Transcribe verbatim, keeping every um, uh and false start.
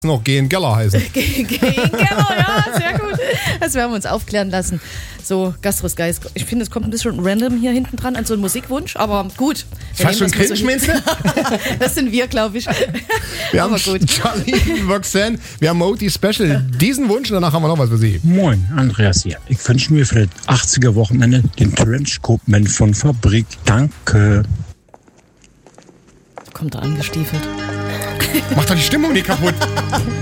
noch Gehen Geller heißen. Gehen Geller, ja, sehr gut. Das werden wir uns aufklären lassen. So, Gastrosgeist. Ich finde, es kommt ein bisschen random hier hinten dran an so einen Musikwunsch, aber gut. Fast schon kritisch, meinst du? Das sind wir, glaube ich. Wir aber haben gut. Charlie, Roxanne, wir haben Moti Special. Diesen Wunsch, danach haben wir noch was für Sie. Moin, Andreas hier. Ich wünsche mir für das achtziger-Wochenende den Trenchcoat-Man von Fabrik. Danke. Kommt da angestiefelt. Macht doch die Stimmung nicht kaputt.